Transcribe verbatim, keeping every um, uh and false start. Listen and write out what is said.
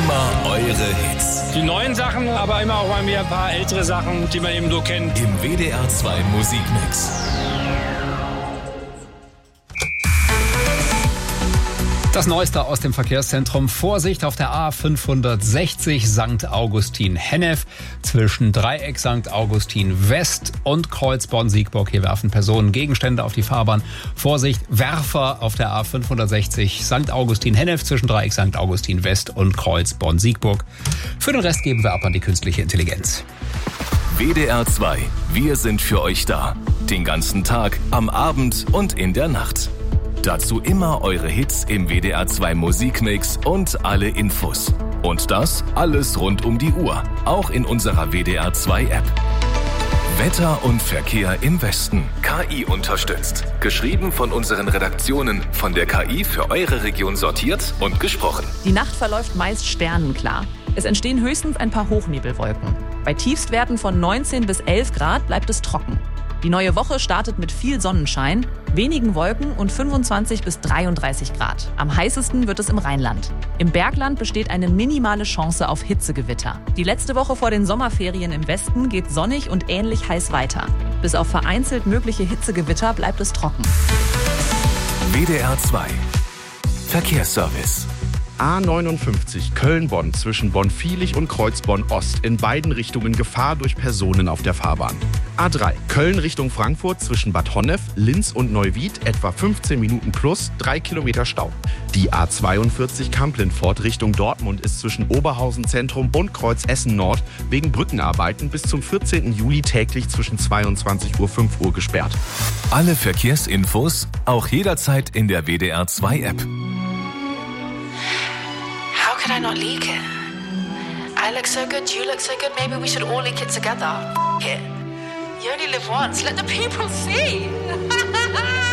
immer eure Hits. Die neuen Sachen, aber immer auch mal wieder ein paar ältere Sachen, die man eben so kennt. Im W D R zwei Musikmix. Das Neueste aus dem Verkehrszentrum. Vorsicht auf der A fünfhundertsechzig Sankt Augustin-Hennef zwischen Dreieck Sankt Augustin West und Kreuz Bonn-Siegburg. Hier werfen Personen Gegenstände auf die Fahrbahn. Vorsicht, Werfer auf der A fünfhundertsechzig Sankt Augustin-Hennef zwischen Dreieck Sankt Augustin West und Kreuz Bonn-Siegburg. Für den Rest geben wir ab an die künstliche Intelligenz. W D R zwei. Wir sind für euch da. Den ganzen Tag, am Abend und in der Nacht. Dazu immer eure Hits im W D R zwei Musikmix und alle Infos. Und das alles rund um die Uhr, auch in unserer W D R zwei App. Wetter und Verkehr im Westen. K I unterstützt. Geschrieben von unseren Redaktionen, von der K I für eure Region sortiert und gesprochen. Die Nacht verläuft meist sternenklar. Es entstehen höchstens ein paar Hochnebelwolken. Bei Tiefstwerten von neunzehn bis elf Grad bleibt es trocken. Die neue Woche startet mit viel Sonnenschein, wenigen Wolken und fünfundzwanzig bis dreiunddreißig Grad. Am heißesten wird es im Rheinland. Im Bergland besteht eine minimale Chance auf Hitzegewitter. Die letzte Woche vor den Sommerferien im Westen geht sonnig und ähnlich heiß weiter. Bis auf vereinzelt mögliche Hitzegewitter bleibt es trocken. W D R zwei. Verkehrsservice. A neunundfünfzig Köln-Bonn zwischen Bonn-Viehlich und Kreuzbonn-Ost. In beiden Richtungen Gefahr durch Personen auf der Fahrbahn. A drei Köln Richtung Frankfurt zwischen Bad Honnef, Linz und Neuwied etwa fünfzehn Minuten plus drei Kilometer Stau. Die A zweiundvierzig Kamp-Lindfort Richtung Dortmund ist zwischen Oberhausen Zentrum und Kreuz Essen Nord wegen Brückenarbeiten bis zum vierzehnten Juli täglich zwischen zweiundzwanzig Uhr und fünf Uhr gesperrt. Alle Verkehrsinfos auch jederzeit in der W D R zwei App. How could I not leak it? I look so good, you look so good, maybe we should all leak it together. F- it. You only live once, let the people see.